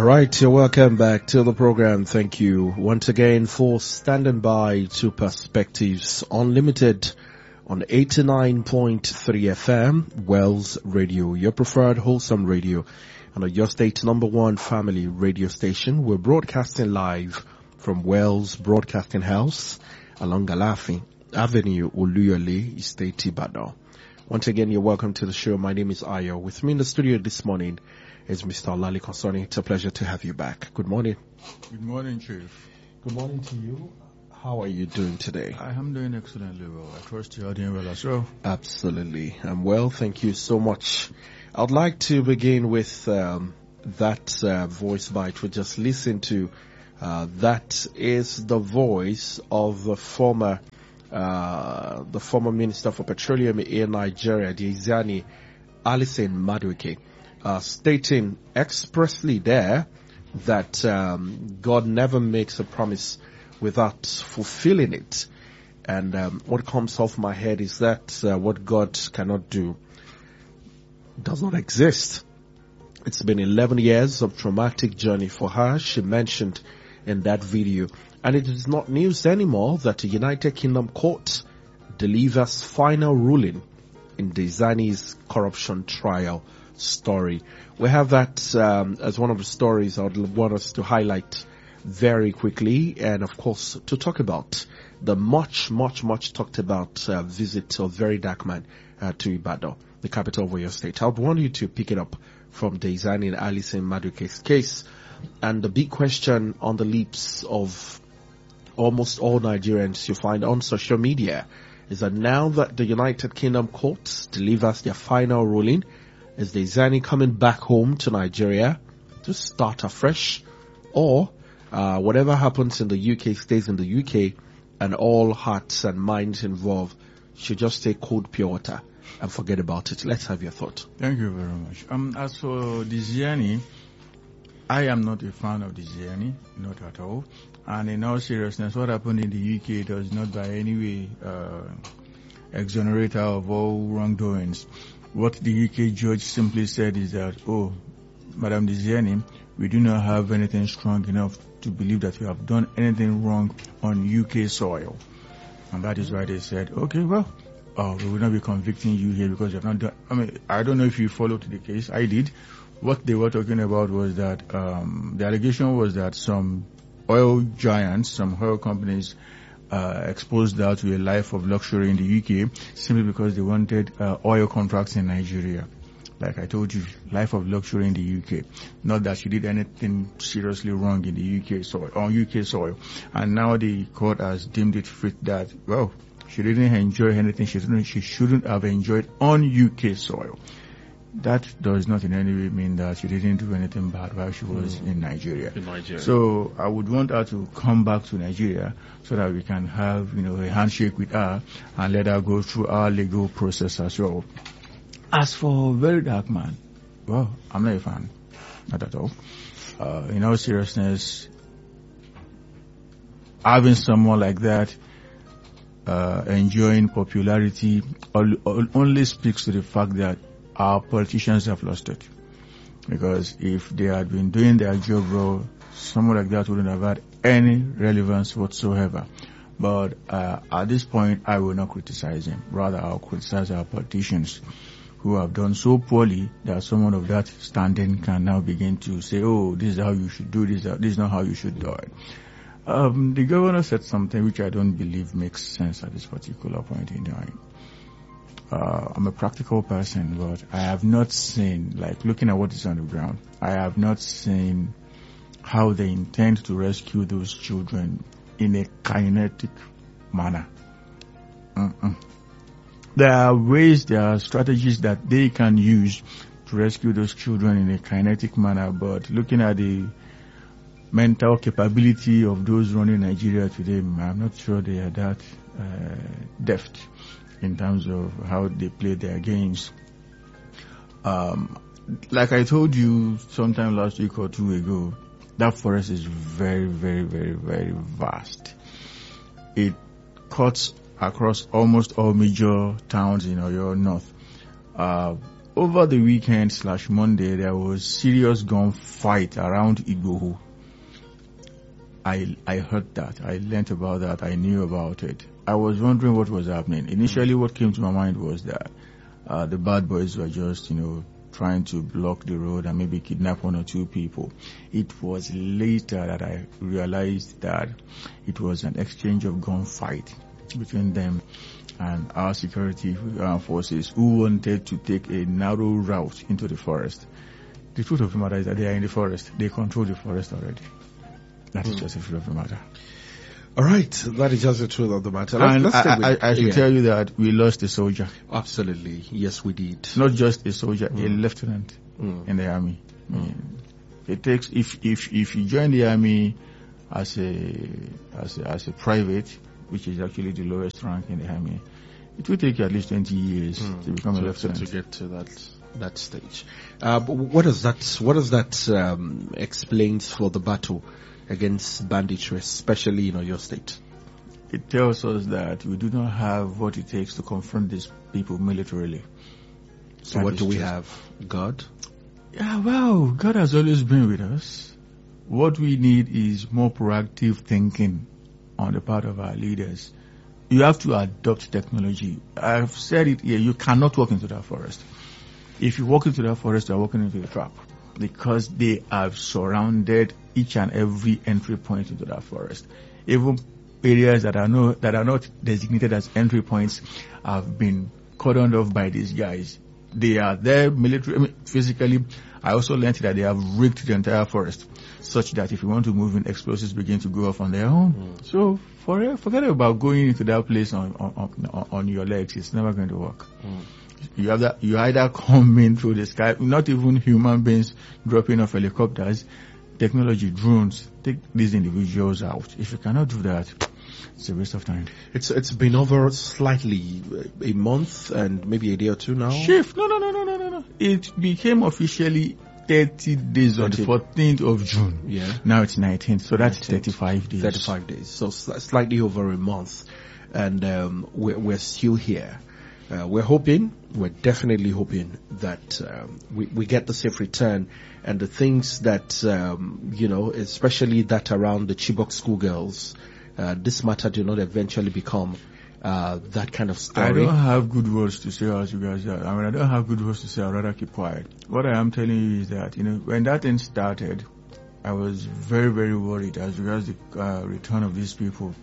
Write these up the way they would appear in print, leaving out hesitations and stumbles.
All right, you're welcome back to the program. Thank you once again for standing by to Perspectives Unlimited on 89.3 FM, Wells Radio, your preferred wholesome radio, and your state's number one family radio station. We're broadcasting live from Wells Broadcasting House along Galafi Avenue, Oluyole, Estate Ibadan. Once again, you're welcome to the show. My name is Ayo. With me in the studio this morning is Mr. Olali Konsoni. It's a pleasure to have you back. Good morning. Good morning, Chief. Good morning to you. How are you doing today? I am doing excellently well. I trust you are doing well as well. Absolutely. I'm well. Thank you so much. I'd like to begin with that voice bite we just listened to. That is the voice of the former Minister for Petroleum in Nigeria, Diezani Alison Madueke, stating expressly there that God never makes a promise without fulfilling it. And what comes off my head is that what God cannot do does not exist. It's been 11 years of traumatic journey for her, she mentioned in that video. And it is not news anymore that the United Kingdom court delivers final ruling in Diezani's corruption trial story. We have that as one of the stories I would want us to highlight very quickly, and of course to talk about the much talked about visit of Very Dark Man to Ibadan, the capital of Oyo State. I would want you to pick it up from Diezani and Alison Madueke's case. And the big question on the lips of almost all Nigerians you find on social media is that now that the United Kingdom courts delivers their final ruling, is Diezani coming back home to Nigeria to start afresh, or whatever happens in the UK stays in the UK, and all hearts and minds involved should just take cold pure water and forget about it? Let's have your thought. Thank you very much. As for Diezani, I am not a fan of Diezani, not at all. And in all seriousness, what happened in the UK does not by any way exonerate her of all wrongdoings. What the UK judge simply said is that, oh, Madam Diezani, we do not have anything strong enough to believe that you have done anything wrong on UK soil. And that is why they said, okay, well, we will not be convicting you here because you have not done. I mean, I don't know if you followed the case. I did. What they were talking about was that the allegation was that some oil giants, some oil companies, exposed her to a life of luxury in the UK simply because they wanted oil contracts in Nigeria. Like I told you, life of luxury in the UK. Not that she did anything seriously wrong in the UK soil, on UK soil. And now the court has deemed it fit that, well, she didn't enjoy anything she shouldn't have enjoyed on UK soil. That does not in any way mean that she didn't do anything bad while she was in Nigeria. So I would want her to come back to Nigeria so that we can have, a handshake with her and let her go through our legal process as well. As for Very Dark Man, well, I'm not a fan. Not at all. In all seriousness, having someone like that enjoying popularity only speaks to the fact that our politicians have lost it. Because if they had been doing their job well, someone like that wouldn't have had any relevance whatsoever. But at this point, I will not criticize him. Rather, I'll criticize our politicians who have done so poorly that someone of that standing can now begin to say, oh, this is how you should do this, this is not how you should do it. The governor said something which I don't believe makes sense at this particular point in time. I'm a practical person, but I have not seen, like looking at what is on the ground, I have not seen how they intend to rescue those children in a kinetic manner. There are ways, there are strategies that they can use to rescue those children in a kinetic manner, but looking at the mental capability of those running Nigeria today, I'm not sure they are that deft in terms of how they play their games. Like I told you sometime last week or two ago, that forest is very, very, very, very vast. It cuts across almost all major towns in Oyo North. over the weekend / Monday, there was serious gunfight around Igboho. I heard that. I learnt about that. I knew about it. I was wondering what was happening. Initially, what came to my mind was that the bad boys were just, trying to block the road and maybe kidnap 1 or 2 people. It was later that I realized that it was an exchange of gunfight between them and our security forces who wanted to take a narrow route into the forest. The truth of the matter is that they are in the forest. They control the forest already. That is just the truth of the matter. All right, that is just the truth of the matter. I should tell you that we lost a soldier. Absolutely, yes, we did. Not just a soldier, a lieutenant in the army. It takes if you join the army as a private, which is actually the lowest rank in the army, it will take you at least 20 years to become a lieutenant. To get to that stage. But what does that explains for the battle against banditry, especially in your state? It tells us that we do not have what it takes to confront these people militarily. So what do we have? God? Yeah, well, God has always been with us. What we need is more proactive thinking on the part of our leaders. You have to adopt technology. I've said it here, you cannot walk into that forest. If you walk into that forest, you are walking into a trap, because they have surrounded each and every entry point into that forest. Even areas that are not designated as entry points have been cordoned off by these guys. They are there physically. I also learned that they have rigged the entire forest such that if you want to move in, explosives begin to go off on their own. So forget about going into that place on your legs. It's never going to work. You either come in through the sky, not even human beings dropping off helicopters, technology, drones, take these individuals out. If you cannot do that, it's a waste of time. It's been over slightly a month and maybe a day or two now. Shift. No. It became officially 30 days on the 14th of June. Yeah. Now it's 19th, so that's 35 days. 35 days. So slightly over a month. And we're still here. We're definitely hoping that we get the safe return, and the things that, especially that around the Chibok schoolgirls, this matter do not eventually become that kind of story. I don't have good words to say as you guys are. I don't have good words to say. I'd rather keep quiet. What I am telling you is that, when that thing started, I was very, very worried as regards the return of these people.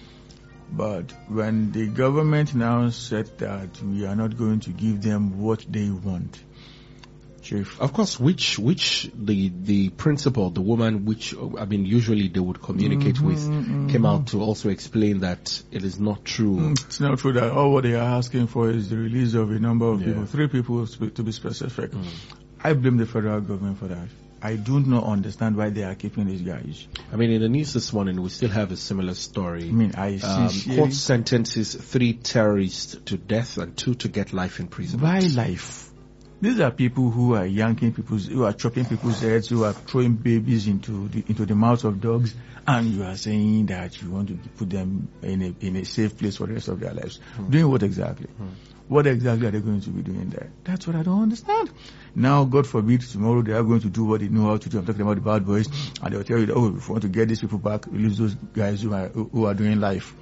But when the government now said that we are not going to give them what they want, Chief. Of course, which the principal, the woman, usually they would communicate with, came out to also explain that it is not true. It's not true that all what they are asking for is the release of a number of people, 3 people to be specific. I blame the federal government for that. I do not understand why they are keeping these guys. In the news this morning, we still have a similar story. Court sentences 3 terrorists to death and 2 to get life imprisonment. Why life? These are people who are yanking who are chopping people's heads, who are throwing babies into the mouths of dogs, and you are saying that you want to put them in a safe place for the rest of their lives. Doing what exactly? What exactly are they going to be doing there? That's what I don't understand. Now, God forbid, tomorrow they are going to do what they know how to do. I'm talking about the bad boys, and they'll tell you that, if you want to get these people back, release those guys who are doing life.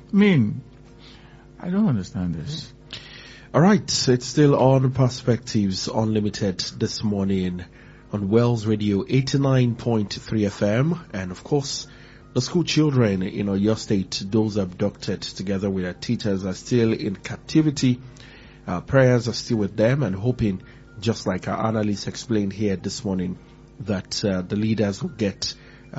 I don't understand this. All right, it's still on Perspectives Unlimited this morning on Wells Radio 89.3 FM, and of course, the school children in Oyo State, those abducted together with their teachers, are still in captivity. Prayers are still with them, and hoping, just like our analyst explained here this morning, that the leaders will get,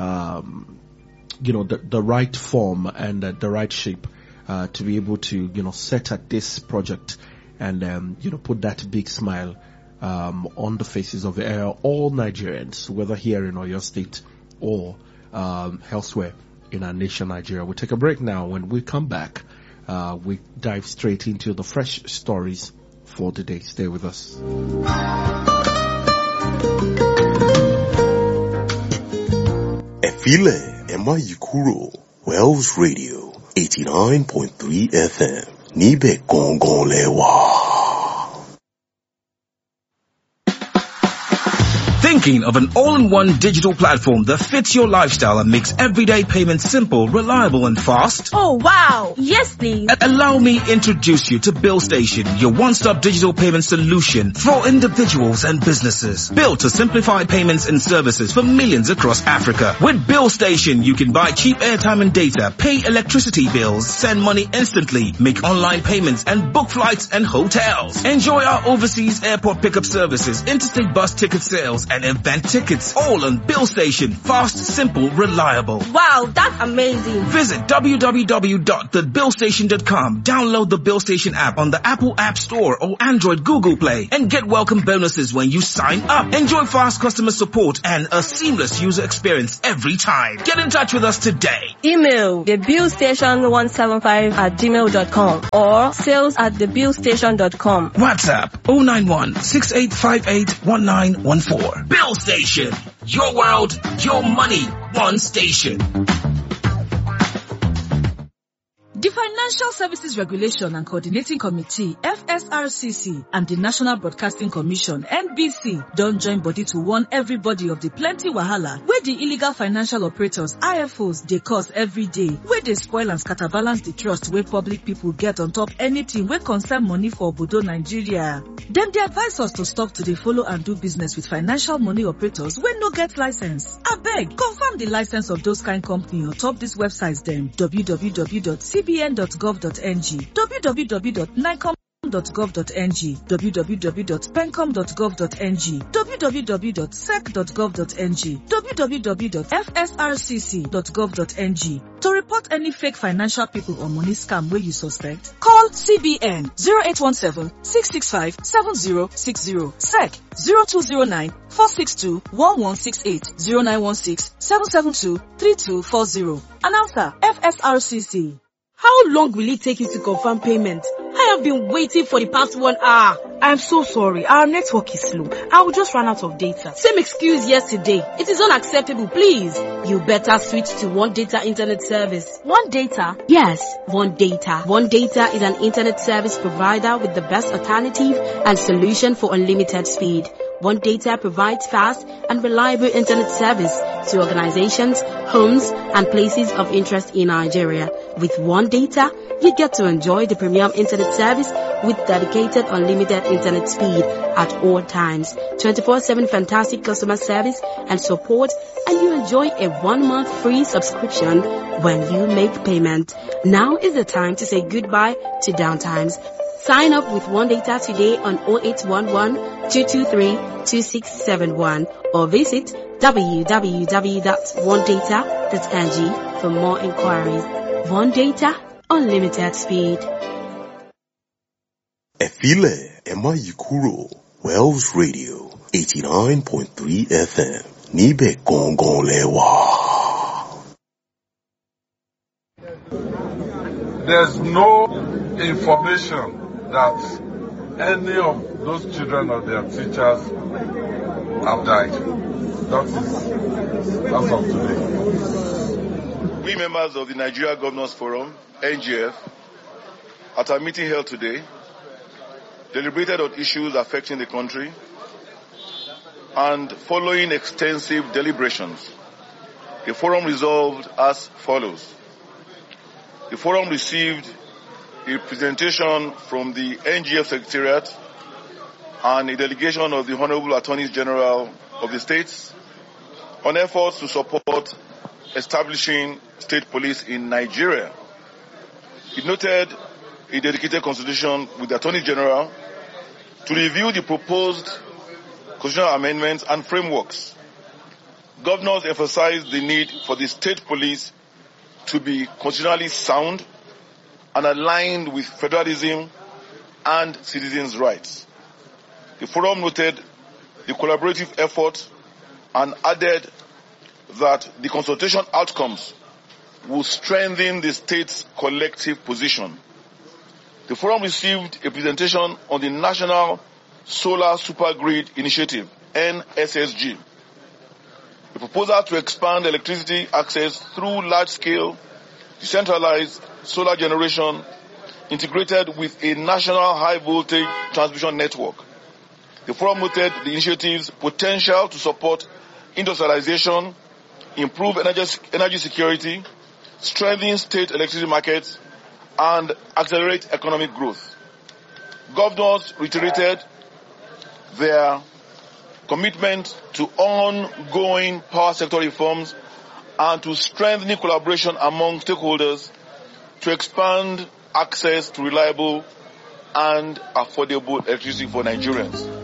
the right form and the right shape to be able to, set at this project and, put that big smile on the faces of all Nigerians, whether here in Oyo State or elsewhere in our nation, Nigeria. We'll take a break now. When we come back, we dive straight into the fresh stories for the day. Stay with us. Efile Emma Yikuro, Wells Radio 89.3 FM. Nibe Gongon Lewa. Thinking of an all-in-one digital platform that fits your lifestyle and makes everyday payments simple, reliable and fast? Oh wow! Yes please! Allow me introduce you to BillStation, your one-stop digital payment solution for individuals and businesses. Built to simplify payments and services for millions across Africa. With BillStation, you can buy cheap airtime and data, pay electricity bills, send money instantly, make online payments and book flights and hotels. Enjoy our overseas airport pickup services, interstate bus ticket sales and event tickets, all on BillStation. Fast, simple, reliable. Wow, that's amazing. Visit www.thebillstation.com. Download the BillStation app on the Apple App Store or Android Google Play and get welcome bonuses when you sign up. Enjoy fast customer support and a seamless user experience every time. Get in touch with us today. Email thebillstation175@gmail.com or sales@thebillstation.com. WhatsApp 091-6858-1914. BillStation. Your world, your money, one station. The Financial Services Regulation and Coordinating Committee, FSRCC, and the National Broadcasting Commission, NBC, don't join body to warn everybody of the plenty wahala where the illegal financial operators, IFOs, they cause every day, where they spoil and scatterbalance the trust where public people get on top anything where concern money for Obodo Nigeria. Then they advise us to stop to dey follow and do business with financial money operators when no get license. Abeg, confirm the license of those kind company on top these websites them, www.cbn.gov.ng, www.nicom.gov.ng, www.pencom.gov.ng, www.sec.gov.ng, www.fsrcc.gov.ng. To report any fake financial people or money scam where you suspect, call CBN 0817-665-7060, SEC 0209-462-1168, 0916-772-3240. Announcer, FSRCC. How long will it take you to confirm payment? I have been waiting for the past 1 hour. I'm so sorry. Our network is slow. I will just run out of data. Same excuse yesterday. It is unacceptable, please. You better switch to One Data Internet Service. One Data? Yes, One Data. One Data is an internet service provider with the best alternative and solution for unlimited speed. One Data provides fast and reliable internet service to organizations, homes, and places of interest in Nigeria. With One Data, you get to enjoy the premium internet service with dedicated unlimited internet speed at all times, 24/7 fantastic customer service and support, and you enjoy a 1-month free subscription when you make payment. Now is the time to say goodbye to downtimes. Sign up with One Data today on 0811-223-2671 or visit www.onedata.ng for more inquiries. One Data, unlimited speed. Efile Emayikuro, Wells Radio, 89.3 FM, Nibe Gongon Lewa. There's no information that any of those children or their teachers have died. That's of today. We members of the Nigeria Governors Forum, NGF, at our meeting held today, deliberated on issues affecting the country, and following extensive deliberations, the forum resolved as follows. The forum received a presentation from the NGF Secretariat and a delegation of the Honorable Attorneys General of the states on efforts to support establishing state police in Nigeria. It noted a dedicated consultation with the Attorney General to review the proposed constitutional amendments and frameworks. Governors emphasized the need for the state police to be constitutionally sound and aligned with federalism and citizens' rights. The forum noted the collaborative effort and added that the consultation outcomes will strengthen the state's collective position. The forum received a presentation on the National Solar Supergrid Initiative, NSSG, a proposal to expand electricity access through large-scale, decentralized solar generation integrated with a national high-voltage transmission network. The forum noted the initiative's potential to support industrialization, improve energy security, strengthen state electricity markets, and accelerate economic growth. Governors reiterated their commitment to ongoing power sector reforms and to strengthening collaboration among stakeholders to expand access to reliable and affordable electricity for Nigerians.